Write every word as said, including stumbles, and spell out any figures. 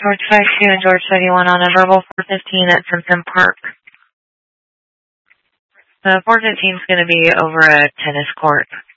George five two and George thirty-one on a verbal four fifteen at Simpson Park. The four fifteen is going to be over a tennis court.